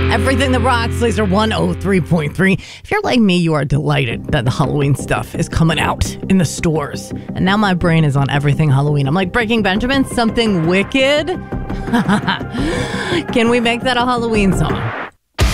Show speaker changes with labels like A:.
A: Everything that rocks, Laser 103.3. If you're like me, you are delighted that the Halloween stuff is coming out in the stores. And now my brain is on everything Halloween. I'm like, Breaking Benjamin, something wicked? Can we make that a Halloween song?